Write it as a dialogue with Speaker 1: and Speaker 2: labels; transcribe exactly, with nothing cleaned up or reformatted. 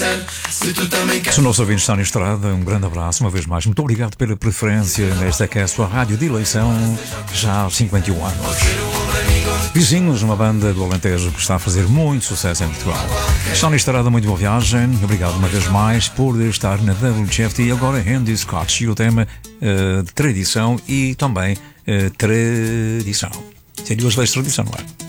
Speaker 1: Se o nosso ouvinte está na estrada, um grande abraço uma vez mais. Muito obrigado pela preferência nesta que é a sua rádio de eleição já há cinquenta e um anos. Vizinhos, uma banda do Alentejo que está a fazer muito sucesso em Portugal. Estão na estrada, muito boa viagem. Obrigado uma vez mais por estar na W G F T. E agora Andy Scott e o tema uh, de tradição e também uh, tradição. Tem duas vezes tradição, não é?